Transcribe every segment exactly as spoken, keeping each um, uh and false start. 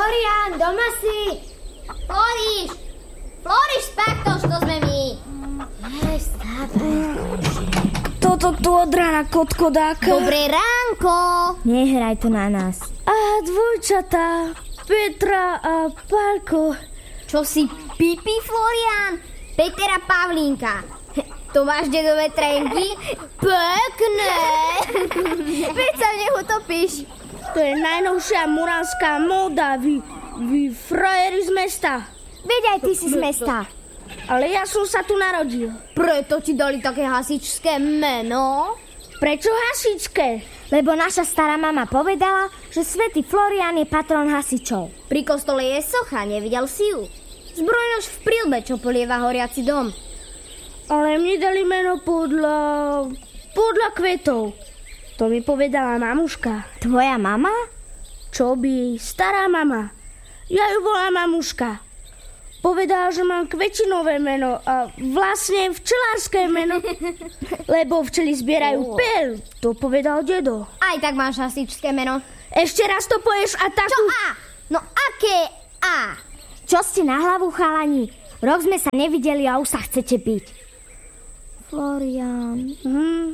Florian, doma si? Floriš! Floriš, spáktoš, to sme my. Hej, stávaj. Toto tu od rána kotkodáka. Dobré ránko. Nehraj to na nás. A dvojčatá, Petra a Pálko. Čo si pipi, Florian? Peter a Pavlínka. To máš dedové trenky? Pekné. Veď sa v nech utopíš. To je najnovšia muránska móda. Vy, vy frajeri z mesta. Veď aj ty si z mesta. Ale ja som sa tu narodil. Preto ti dali také hasičské meno? Prečo hasičské? Lebo naša stará mama povedala, že svätý Florian je patron hasičov. Pri kostole je socha, nevidel si ju? Zbrojnož v prilbe, čo polieva horiaci dom. Ale mne dali meno podľa... podľa kvetov. To mi povedala mamuška. Tvoja mama? Čo by? Stará mama. Ja ju volám mamuška. Povedala, že mám kvetinové meno a vlastne včelárske meno. Lebo včely zbierajú oh. peľ. To povedal dedo. Aj tak máš hasičské meno. Ešte raz to povieš a takú... Čo A? No aké A? Čo ste na hlavu, chalani? Rok sme sa nevideli a už sa chcete byť. Florian. Hm.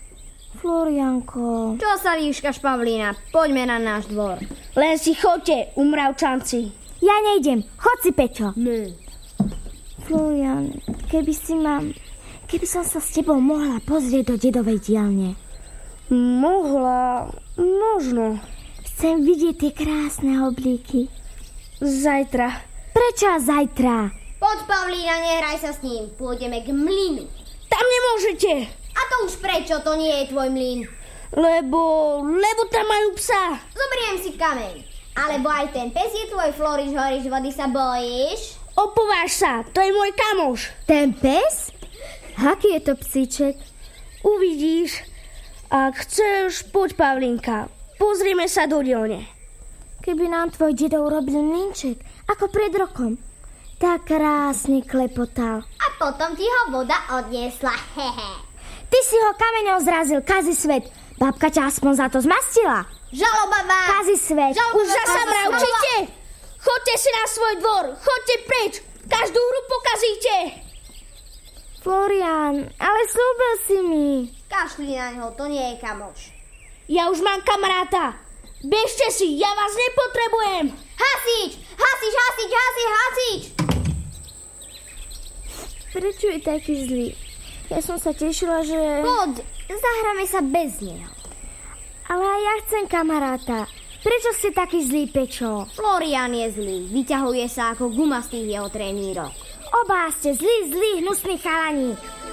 Florianko. Čo sa líškaš, Pavlína? Poďme na náš dvor. Len si chodte, umravčanci. Ja nejdem. Chod si, Peťo. Ne. Florian, keby si ma... Keby som sa s tebou mohla pozrieť do dedovej dielne. Mohla... Možno. Chcem vidieť tie krásne oblíky. Zajtra. Prečo zajtra? Poď, Pavlína, nehraj sa s ním. Pôjdeme k mlynu. Tam nemôžete. A to už prečo? To nie je tvoj mlyn. Lebo... Lebo tam majú psa. Zoberiem si kameň. Alebo aj ten pes je tvoj, Floriš, Horiš, vody sa bojíš? Opováž sa, to je môj kamoš. Ten pes? Aký je to psíček? Uvidíš. Ak chceš, poď, Pavlinka. Pozrieme sa do dielne. Keby nám tvoj dedo urobil mlynček, ako pred rokom, tak krásne klepotal. A potom ti ho voda odniesla, hehe. Ty si ho kameňom zrazil, kazi svet. Babka ťa aspoň za to zmastila. Žalobava! Kazi svet. Žalobava, Už zasa mravčíte? Choďte si na svoj dvor, choďte preč. Každú hru pokazíte. Florian, ale slúbil si mi. Kašli na ňo, to nie je kamoš. Ja už mám kamaráta. Bežte si, ja vás nepotrebujem. Hasič! Hasič, hasič, hasič, hasič! Prečo je taký zlý? Ja som sa tešila, že... Poď, zahráme sa bez neho. Ale aj ja chcem kamaráta. Prečo ste taký zlý, Pečo? Florian je zlý, vyťahuje sa ako guma z tých jeho trenírok. Oba ste zlí, zlí, hnusní chalani.